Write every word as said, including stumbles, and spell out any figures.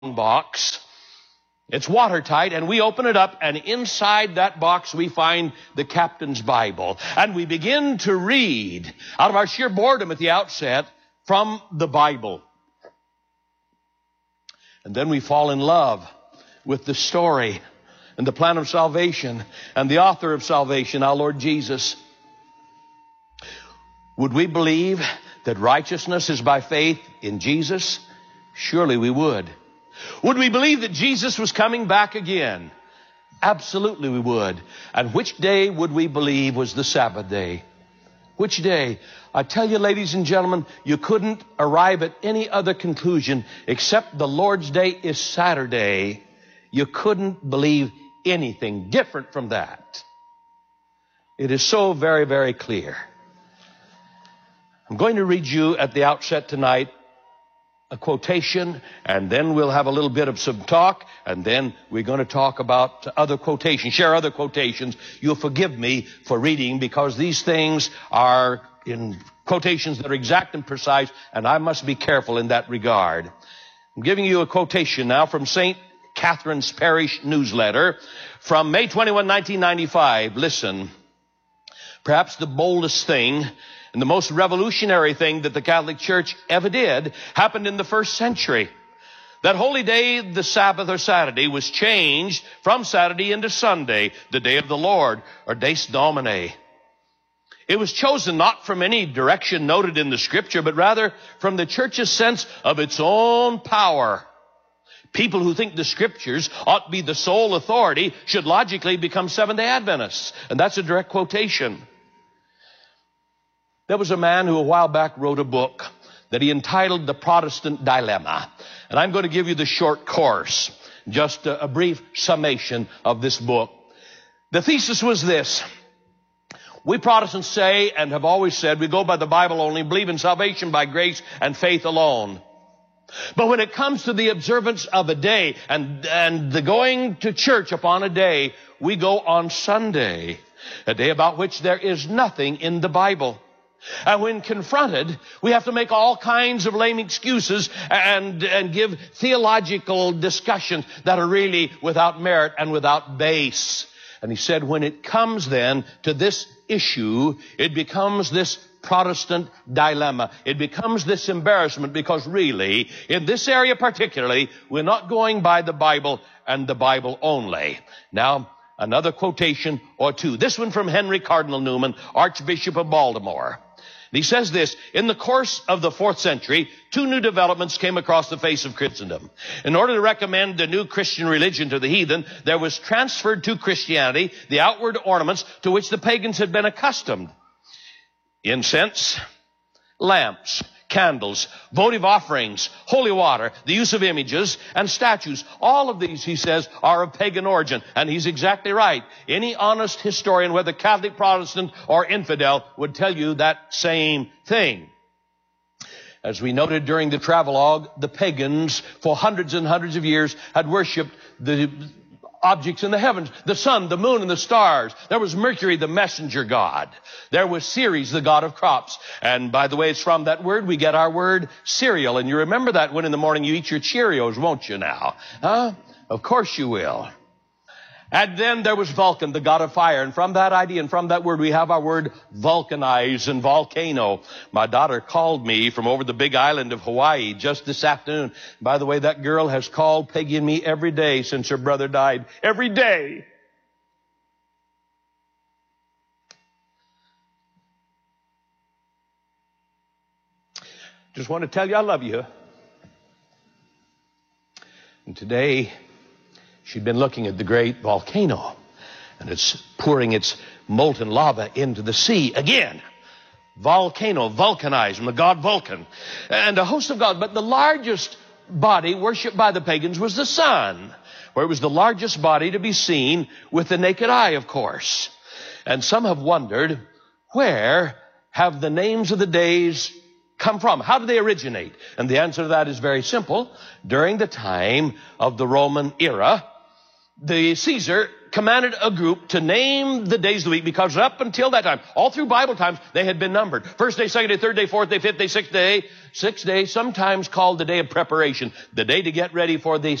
box. It's watertight, and we open it up, and inside that box we find the captain's Bible. And we begin to read out of our sheer boredom at the outset from the Bible. And then we fall in love with the story and the plan of salvation and the author of salvation, our Lord Jesus. Would we believe that righteousness is by faith in Jesus? Surely we would. Would we believe that Jesus was coming back again? Absolutely we would. And which day would we believe was the Sabbath day? Which day? I tell you, ladies and gentlemen, you couldn't arrive at any other conclusion except the Lord's day is Saturday. You couldn't believe anything different from that. It is so very, very clear. I'm going to read you at the outset tonight a quotation, and then we'll have a little bit of some talk, and then we're going to talk about other quotations, share other quotations. You'll forgive me for reading because these things are in quotations that are exact and precise, and I must be careful in that regard. I'm giving you a quotation now from Saint Catherine's Parish Newsletter from May twenty-first, nineteen ninety-five. Listen, perhaps the boldest thing and the most revolutionary thing that the Catholic Church ever did happened in the first century. That holy day, the Sabbath or Saturday, was changed from Saturday into Sunday, the day of the Lord, or Dies Domini. It was chosen not from any direction noted in the Scripture, but rather from the Church's sense of its own power. People who think the Scriptures ought to be the sole authority should logically become Seventh-day Adventists. And that's a direct quotation. There was a man who a while back wrote a book that he entitled The Protestant Dilemma. And I'm going to give you the short course, just a, a brief summation of this book. The thesis was this. We Protestants say, and have always said, we go by the Bible only, believe in salvation by grace and faith alone. But when it comes to the observance of a day and, and the going to church upon a day, we go on Sunday, a day about which there is nothing in the Bible. And when confronted, we have to make all kinds of lame excuses and, and give theological discussions that are really without merit and without base. And he said, when it comes then to this issue, it becomes this Protestant dilemma. It becomes this embarrassment because really, in this area particularly, we're not going by the Bible and the Bible only. Now, another quotation or two. This one from Henry Cardinal Newman, Archbishop of Baltimore. He says this, in the course of the fourth century, two new developments came across the face of Christendom. In order to recommend the new Christian religion to the heathen, there was transferred to Christianity the outward ornaments to which the pagans had been accustomed. Incense, lamps, candles, votive offerings, holy water, the use of images, and statues. All of these, he says, are of pagan origin. And he's exactly right. Any honest historian, whether Catholic, Protestant, or infidel, would tell you that same thing. As we noted during the travelogue, the pagans, for hundreds and hundreds of years, had worshipped the objects in the heavens, the sun, the moon, and the stars. There was Mercury, the messenger god. There was Ceres, the god of crops. And by the way, it's from that word we get our word cereal. And you remember that when in the morning you eat your Cheerios, won't you now? Huh? Of course you will. And then there was Vulcan, the god of fire. And from that idea and from that word, we have our word vulcanize and volcano. My daughter called me from over the big island of Hawaii just this afternoon. By the way, that girl has called Peggy and me every day since her brother died. Every day. Just want to tell you I love you. And today, she'd been looking at the great volcano, and it's pouring its molten lava into the sea again. Volcano, vulcanized, from the god Vulcan, and a host of gods. But the largest body worshipped by the pagans was the sun, where it was the largest body to be seen with the naked eye, of course. And some have wondered, where have the names of the days come from? How do they originate? And the answer to that is very simple. During the time of the Roman era, the Caesar commanded a group to name the days of the week, because up until that time, all through Bible times, they had been numbered. First day, second day, third day, fourth day, fifth day, sixth day. Sixth day, sometimes called the day of preparation, the day to get ready for the